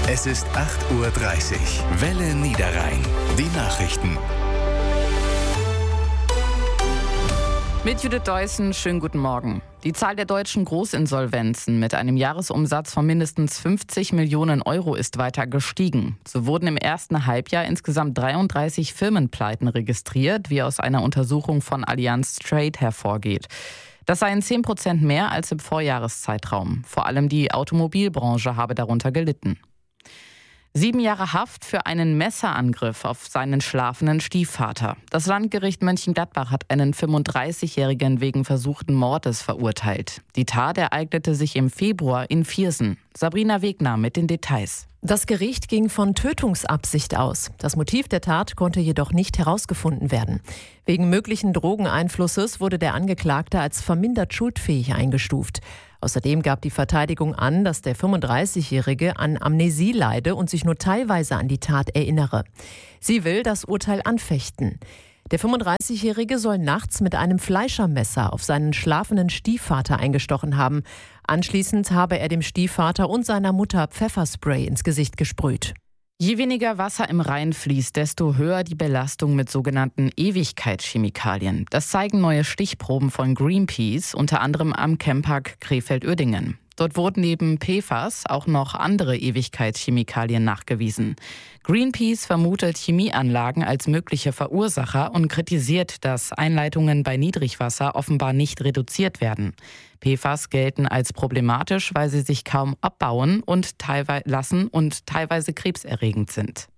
Es ist 8:30 Uhr. Welle Niederrhein. Die Nachrichten. Mit Judith Deussen, schönen guten Morgen. Die Zahl der deutschen Großinsolvenzen mit einem Jahresumsatz von mindestens 50 Millionen Euro ist weiter gestiegen. So wurden im ersten Halbjahr insgesamt 33 Firmenpleiten registriert, wie aus einer Untersuchung von Allianz Trade hervorgeht. Das seien 10% mehr als im Vorjahreszeitraum. Vor allem die Automobilbranche habe darunter gelitten. 7 Jahre Haft für einen Messerangriff auf seinen schlafenden Stiefvater. Das Landgericht Mönchengladbach hat einen 35-Jährigen wegen versuchten Mordes verurteilt. Die Tat ereignete sich im Februar in Viersen. Sabrina Wegner mit den Details. Das Gericht ging von Tötungsabsicht aus. Das Motiv der Tat konnte jedoch nicht herausgefunden werden. Wegen möglichen Drogeneinflusses wurde der Angeklagte als vermindert schuldfähig eingestuft. Außerdem gab die Verteidigung an, dass der 35-Jährige an Amnesie leide und sich nur teilweise an die Tat erinnere. Sie will das Urteil anfechten. Der 35-Jährige soll nachts mit einem Fleischermesser auf seinen schlafenden Stiefvater eingestochen haben. Anschließend habe er dem Stiefvater und seiner Mutter Pfefferspray ins Gesicht gesprüht. Je weniger Wasser im Rhein fließt, desto höher die Belastung mit sogenannten Ewigkeitschemikalien. Das zeigen neue Stichproben von Greenpeace, unter anderem am Camppark Krefeld-Uerdingen. Dort wurden neben PFAS auch noch andere Ewigkeitschemikalien nachgewiesen. Greenpeace vermutet Chemieanlagen als mögliche Verursacher und kritisiert, dass Einleitungen bei Niedrigwasser offenbar nicht reduziert werden. PFAS gelten als problematisch, weil sie sich kaum abbauen und teilweise krebserregend sind.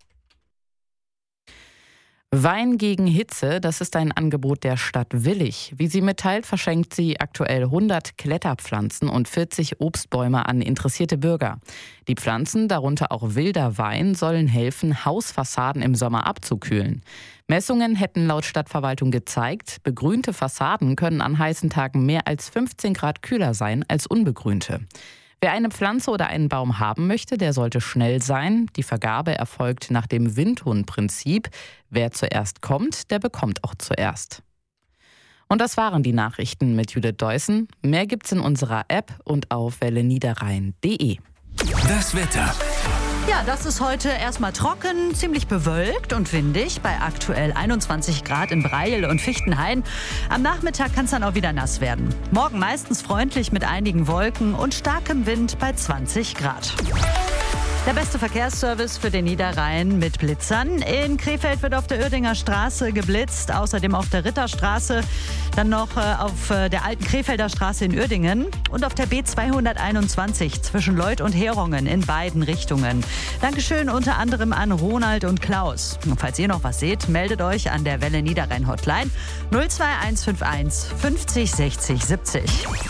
Wein gegen Hitze, das ist ein Angebot der Stadt Willich. Wie sie mitteilt, verschenkt sie aktuell 100 Kletterpflanzen und 40 Obstbäume an interessierte Bürger. Die Pflanzen, darunter auch wilder Wein, sollen helfen, Hausfassaden im Sommer abzukühlen. Messungen hätten laut Stadtverwaltung gezeigt, begrünte Fassaden können an heißen Tagen mehr als 15 Grad kühler sein als unbegrünte. Wer eine Pflanze oder einen Baum haben möchte, der sollte schnell sein. Die Vergabe erfolgt nach dem Windhuhn-Prinzip. Wer zuerst kommt, der bekommt auch zuerst. Und das waren die Nachrichten mit Judith Deussen. Mehr gibt's in unserer App und auf welleniederrhein.de. Das Wetter. Ja, das ist heute erstmal trocken, ziemlich bewölkt und windig bei aktuell 21 Grad in Breil und Fichtenhain. Am Nachmittag kann es dann auch wieder nass werden. Morgen meistens freundlich mit einigen Wolken und starkem Wind bei 20 Grad. Der beste Verkehrsservice für den Niederrhein mit Blitzern. In Krefeld wird auf der Uerdinger Straße geblitzt, außerdem auf der Ritterstraße, dann noch auf der alten Krefelder Straße in Uerdingen und auf der B221 zwischen Leuth und Herungen in beiden Richtungen. Dankeschön unter anderem an Ronald und Klaus. Und falls ihr noch was seht, meldet euch an der Welle Niederrhein Hotline 02151 50 60 70.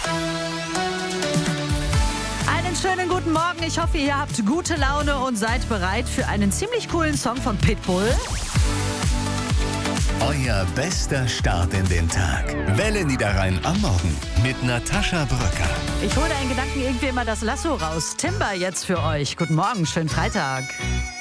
Einen schönen guten Morgen. Ich hoffe, ihr habt gute Laune und seid bereit für einen ziemlich coolen Song von Pitbull. Euer bester Start in den Tag. Welle Niederrhein am Morgen mit Natascha Bröcker. Ich hole in Gedanken irgendwie immer das Lasso raus. Timber jetzt für euch. Guten Morgen, schönen Freitag.